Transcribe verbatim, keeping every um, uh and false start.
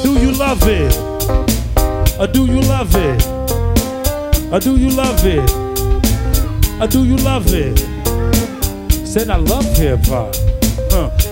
do you love it? Or do you love it? Or do you love it? Or do you love it? Said I love hip hop. Huh.